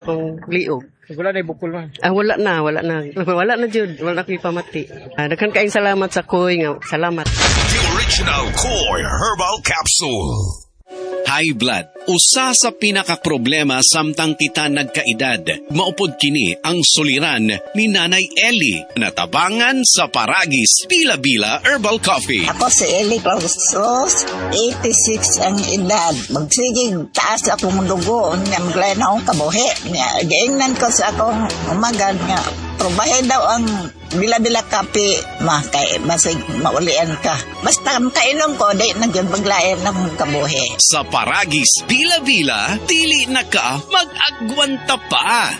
Kung liog. Wala na ibukol man. Wala na. Wala na jud, wala na ko'y pamati. Daghan kaayong salamat sa Koy nga. Salamat. The original Koy Herbal Capsule. High blood, usa sa pinakaproblema samtang kita nagkaedad. Maupod kini ang suliran ni Nanay Ellie, natabangan sa Paragis Bila-Bila Herbal Coffee. Ako si Ellie Clausos, 86 ang edad. Magsigig taas akong dugo, nga maglay na akong kabuhi. Gaingnan ko sa akong umagad nga, probahe daw ang Bila-Bila kape, kay masig maulian ka. Basta kainom ko, di nagyang paglayan ng kabuhi. Sa Paragis Bila-Bila, dili na ka mag-agwanta pa.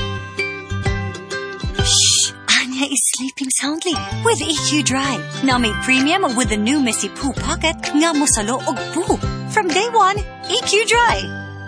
Shh! Anya is sleeping soundly with EQ Dry. Now made premium with the new Messy Poo Pocket nga mosalo og poo. From day one, EQ Dry.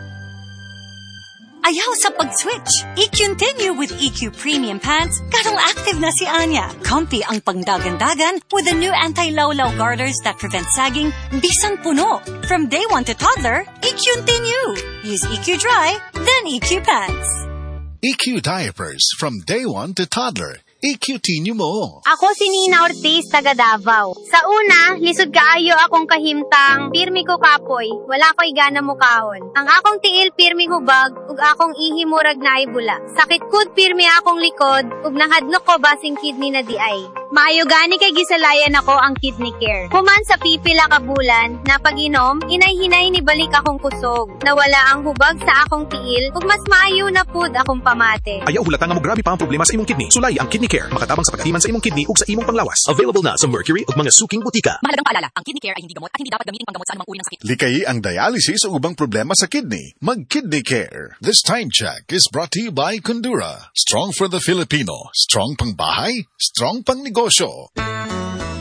Ayaw sa pag-switch. I-continue with EQ Premium Pants. Karong active na si Anya. Comfy ang pangdagan-dagan with the new anti-lawlaw garters that prevent sagging bisan puno. From day one to toddler, I-continue. Use EQ Dry, then EQ Pants. EQ Diapers from day one to toddler. EQ-tinyo mo. Ako si Nina Ortiz, taga Davao. Sa una, lisod kaayo akong kahimtang, pirmi ko kapoy, wala ko'y gana mukahon. Ang akong tiil pirmi hubag, ug akong ihimurag na ibula. Sakit kud pirmi akong likod, ug nahadlok ko basing kidney na di ay. Maayo gani kay gisalayan ako ang kidney care. Human sa pipila ka bulan, na pag-inom, inay-hinay ni balik akong kusog. Nawala ang hubag sa akong tiil, ug mas maayo na pud akong pamate. Ayaw hulata nga mo grabe pa ang problema sa imong kidney. Sulay ang Kidney Care, makatabang sa pag-atiman sa imong kidney ug sa imong panglawas. Available na sa Mercury ug mga suking butika. Mahalagang paalala, ang Kidney Care ay hindi gamot at hindi dapat gamitin panggamot sa anumang uri ng sakit. Likayi ang dialysis o ubang problema sa kidney. Mag-Kidney Care. This time check is brought to you by Condura. Strong for the Filipino. Strong pang bahay, strong pang negosyo.